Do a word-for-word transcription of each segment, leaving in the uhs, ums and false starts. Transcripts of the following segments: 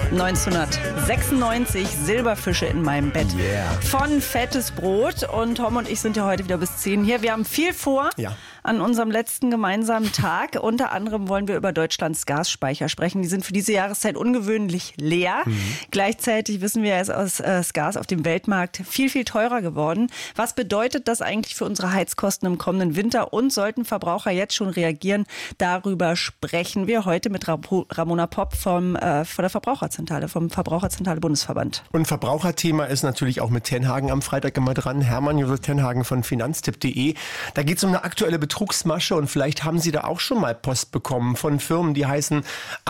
neunzehnhundertsechsundneunzig, Silberfische in meinem Bett. Yeah. Von Fettes Brot. Und Tom und ich sind ja heute wieder bis zehn hier. Wir haben viel vor. Ja. An unserem letzten gemeinsamen Tag. Unter anderem wollen wir über Deutschlands Gasspeicher sprechen. Die sind für diese Jahreszeit ungewöhnlich leer. Mhm. Gleichzeitig wissen wir, ist das Gas auf dem Weltmarkt viel, viel teurer geworden. Was bedeutet das eigentlich für unsere Heizkosten im kommenden Winter? Und sollten Verbraucher jetzt schon reagieren? Darüber sprechen wir heute mit Ramona Popp vom, äh, von der Verbraucherzentrale, vom Verbraucherzentrale Bundesverband. Und Verbraucherthema ist natürlich auch mit Tenhagen am Freitag immer dran. Hermann Josef Tenhagen von finanztipp punkt de. Da geht es um eine aktuelle Betrugsmasche und vielleicht haben Sie da auch schon mal Post bekommen von Firmen, die heißen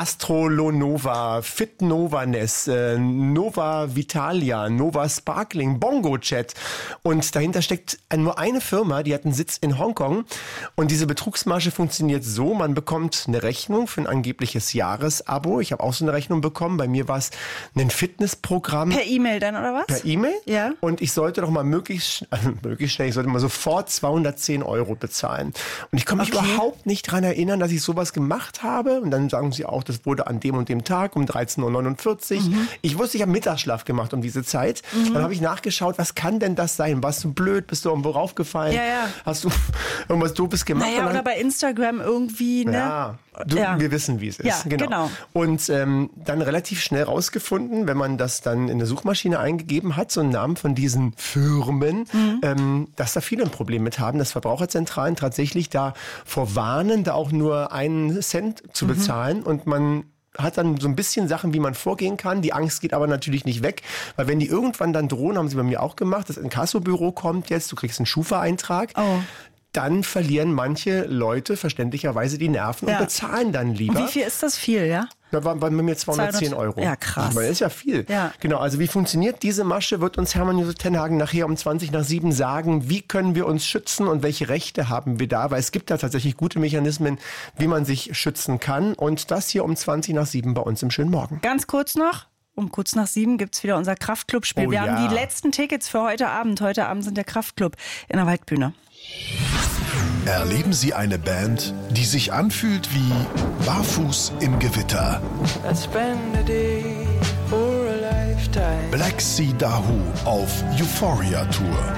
Astrolonova, Fitnovanes, äh, Nova Vitalia, Nova Sparkling, BongoChat. Und dahinter steckt nur eine Firma, die hat einen Sitz in Hongkong. Und diese Betrugsmasche funktioniert so, man bekommt eine Rechnung für ein angebliches Jahresabo. Ich habe auch so eine Rechnung bekommen. Bei mir war es ein Fitnessprogramm. Per E-Mail dann, oder was? Per E-Mail? Ja. Und ich sollte doch mal möglichst, also möglichst schnell, ich sollte mal sofort zweihundertzehn Euro bezahlen. Und ich kann mich okay. überhaupt nicht daran erinnern, dass ich sowas gemacht habe. Und dann sagen sie auch, das wurde an dem und dem Tag um dreizehn Uhr neunundvierzig. Mhm. Ich wusste, ich habe Mittagsschlaf gemacht um diese Zeit. Mhm. Dann habe ich nachgeschaut, was kann denn das sein? Warst du blöd? Bist du irgendwo raufgefallen? Ja, ja. Hast du irgendwas Doofes gemacht? Naja, dann, oder bei Instagram irgendwie, ne? Ja. Du, ja. Wir wissen, wie es ist. Ja, genau. genau. Und ähm, dann relativ schnell rausgefunden, wenn man das dann in der Suchmaschine eingegeben hat, so einen Namen von diesen Firmen, mhm. ähm, dass da viele ein Problem mit haben, dass Verbraucherzentralen tatsächlich davor warnen, da auch nur einen Cent zu mhm. bezahlen und man hat dann so ein bisschen Sachen, wie man vorgehen kann. Die Angst geht aber natürlich nicht weg, weil wenn die irgendwann dann drohen, haben sie bei mir auch gemacht, das Inkassobüro kommt jetzt, du kriegst einen Schufa-Eintrag, oh. dann verlieren manche Leute verständlicherweise die Nerven ja. und bezahlen dann lieber. Und wie viel ist das viel, ja? Da waren bei mir zweihundertzehn Euro. Ja, krass. Das ist ja viel. Ja. Genau, also wie funktioniert diese Masche, wird uns Hermann Josef Tenhagen nachher um zwanzig nach sieben sagen. Wie können wir uns schützen und welche Rechte haben wir da? Weil es gibt da tatsächlich gute Mechanismen, wie man sich schützen kann. Und das hier um zwanzig nach sieben bei uns im schönen Morgen. Ganz kurz noch. Um kurz nach sieben gibt es wieder unser Kraftclub-Spiel. Oh, wir ja. haben die letzten Tickets für heute Abend. Heute Abend sind der Kraftclub in der Waldbühne. Erleben Sie eine Band, die sich anfühlt wie Barfuß im Gewitter. Black Sea Dahoo auf Euphoria Tour.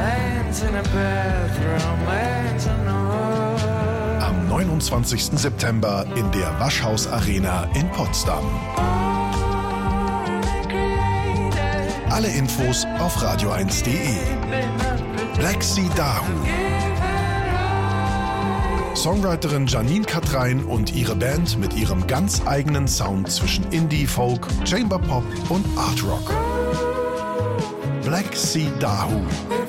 Am neunundzwanzigsten September in der Waschhaus Arena in Potsdam. Alle Infos auf radio eins punkt de. Black Sea Dahoo. Songwriterin Janine Katrein und ihre Band mit ihrem ganz eigenen Sound zwischen Indie, Folk, Chamber Pop und Art Rock. Black Sea Dahoo.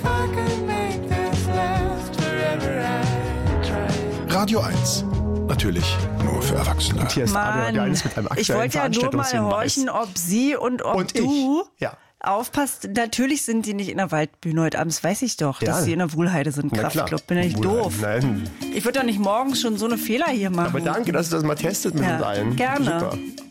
Radio eins. Natürlich nur für Erwachsene. Und hier ist Mann, Radio eins mit einem aktuellen ich wollte ja nur mal horchen, ob sie und ob und du... Ich. Ja. Aufpasst, natürlich sind die nicht in der Waldbühne heute Abend, das weiß ich doch, ja. dass sie in der Wuhlheide sind, Kraftclub. Bin ja nicht Wuhlheide. doof. Nein. Ich würde doch nicht morgens schon so eine Fehler hier machen. Aber danke, dass du das mal testet mit ja, uns allen. Gerne. Super.